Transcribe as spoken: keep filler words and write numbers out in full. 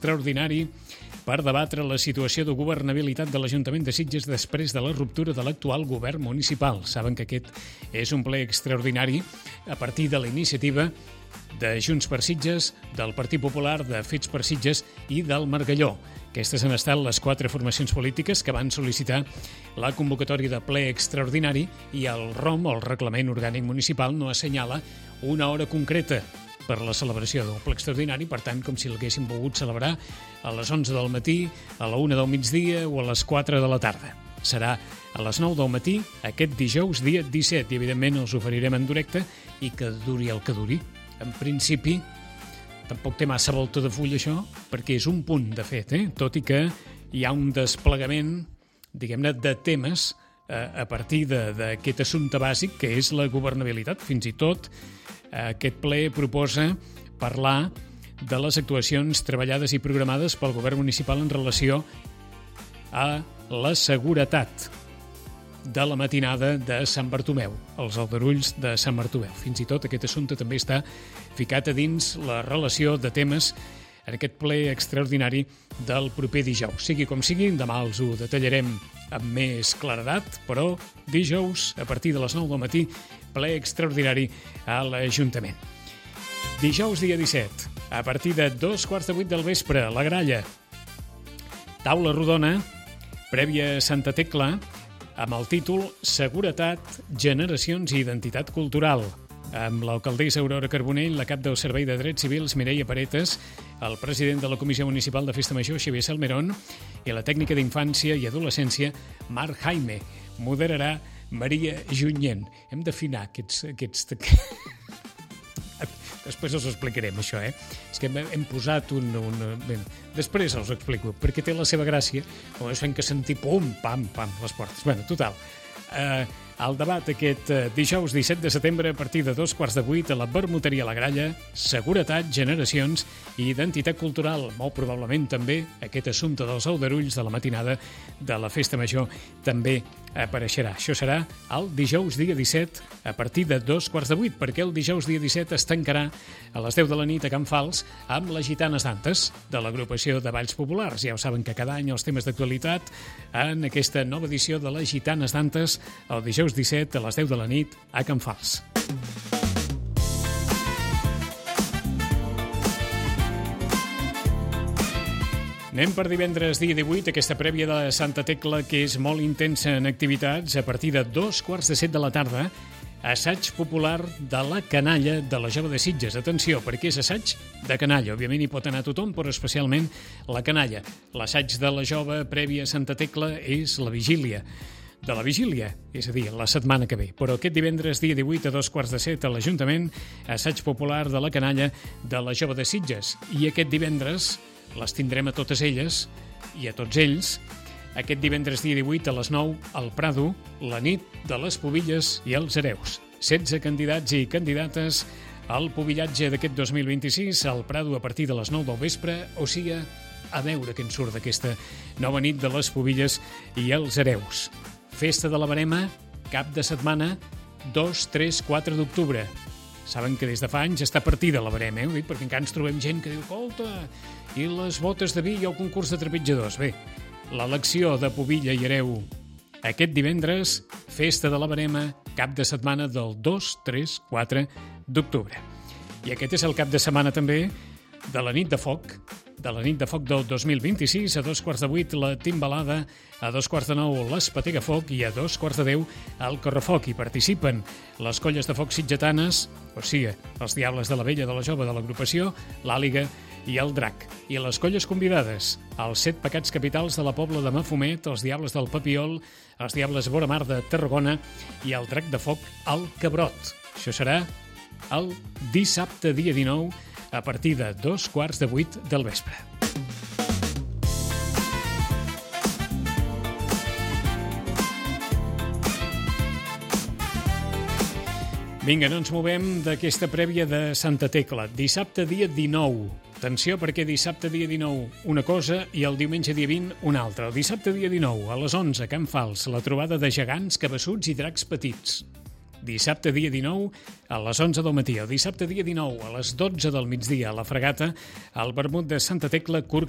extraordinari per debatre la situació de governabilitat de l'Ajuntament de Sitges després de la ruptura de l'actual govern municipal. Saben que aquest és un ple extraordinari a partir de la iniciativa de Junts per Sitges, del Partit Popular, de Fets per Sitges i del Margalló. Aquestes han estat les quatre formacions polítiques que van sol·licitar la convocatòria de ple extraordinari i el R O M, el Reglament Orgànic Municipal, no assenyala una hora concreta per la celebració d'un ple extraordinari, per tant, com si l'haguéssim volgut celebrar a les onze del matí, a la una del migdia o a les quatre de la tarda. Serà a les nou del matí, aquest dijous, dia disset, i evidentment els oferirem en directe i que duri el que duri. En principi, tampoc té massa volta de full això, perquè és un punt, de fet, eh? Tot i que hi ha un desplegament, diguem-ne, de temes eh, a partir d'aquest assumpte bàsic, que és la governabilitat. Fins i tot aquest ple proposa parlar de les actuacions treballades i programades pel govern municipal en relació a la seguretat de la matinada de Sant Bartomeu, els aldarulls de Sant Bartomeu. Fins i tot aquest assumpte també està ficat a dins la relació de temes en aquest ple extraordinari del proper dijous. Sigui com sigui, demà els ho detallarem amb més claredat, però dijous, a partir de les nou del matí, ple extraordinari a l'Ajuntament. Dijous, dia disset, a partir de dos quarts de vuit del vespre, a la Gralla, taula rodona, prèvia a Santa Tecla, amb el títol Seguretat, generacions i identitat cultural, amb l'alcaldessa Aurora Carbonell, la cap del Servei de Drets Civils, Mireia Paretes, el president de la Comissió Municipal de Festa Major, Xavier Salmerón, i la tècnica d'Infància i Adolescència, Marc Jaime. Moderarà Maria Junyent. Hem d'afinar aquests... aquests... Després us ho explicarem, això, eh? És que hem, hem posat un... un... Bé, després us ho explico, perquè té la seva gràcia, com és fent que sentir pum, pam, pam, les portes. Bé, total. Eh, el debat aquest eh, dijous disset de setembre a partir de dos quarts de vuit a la Vermuteria La Gralla, seguretat, generacions i identitat cultural. Molt probablement també aquest assumpte dels aldarulls de la matinada de la Festa Major també apareixerà. Això serà el dijous dia disset a partir de dos quarts de vuit, perquè el dijous dia disset es tancarà a les deu de la nit a Can Fals amb les Gitanes d'Antes de l'agrupació de Balls Populars. Ja ho saben que cada any els temes d'actualitat en aquesta nova edició de les Gitanes d'Antes el dijous disset a les deu de la nit a Can Fals. Anem per divendres dia divuit, aquesta prèvia de Santa Tecla que és molt intensa en activitats a partir de dos quarts de set de la tarda. Assaig popular de la canalla de la Jove de Sitges. Atenció, perquè és assaig de canalla. Òbviament hi pot anar tothom, però especialment la canalla. L'assaig de la Jove prèvia a Santa Tecla és la vigília de la vigília, és a dir, la setmana que ve. Però aquest divendres, dia divuit, a dos quarts de set a l'Ajuntament, assaig popular de la canalla de la Jove de Sitges. I aquest divendres les tindrem a totes elles i a tots ells. Aquest divendres, dia divuit, a les nou, al Prado, la nit de les Pubilles i els Hereus. setze candidats i candidates al pubillatge d'aquest dos mil vint-i-sis al Prado a partir de les nou del vespre, o sigui, a veure què en surt d'aquesta nova nit de les Pubilles i els Hereus. Festa de la Verema, cap de setmana, dos, tres, quatre d'octubre. Saben que des de fa anys està partida la Verema, eh? Perquè encara ens trobem gent que diu, escolta, i les botes de vi i el concurs de trepitjadors. Bé, l'elecció de Pubilla i Hereu aquest divendres, festa de la Verema, cap de setmana del dos, tres, quatre d'octubre. I aquest és el cap de setmana també de la nit de foc, de la nit de foc del dos mil vint-i-sis, a dos quarts de vuit la Timbalada, a dos quarts de nou l'Espatega Foc i a dos quarts de deu el Correfoc. Hi participen les colles de foc sitgetanes, o sigui, els Diables de la Vella de la Jove de l'agrupació, l'Àliga i el Drac. I les colles convidades, els set pecats capitals de la Pobla de Mafumet, els Diables del Papiol, els Diables Voramar de Tarragona i el Drac de Foc, el Cabrot. Això serà el dissabte, dia dinou, a partir de dos quarts de vuit del vespre. Vinga, no ens movem d'aquesta prèvia de Santa Tecla. Dissabte, dia dinou. Atenció, perquè dissabte, dia dinou, una cosa i el diumenge, dia vint, una altra. El dissabte, dia dinou, a les onze, a Can Fals, la trobada de gegants, cabeçuts i dracs petits. Dissabte, dia dinou, a les onze del matí. El dissabte, dia dinou, a les dotze del migdia, a la Fregata, al vermut de Santa Tecla, Curt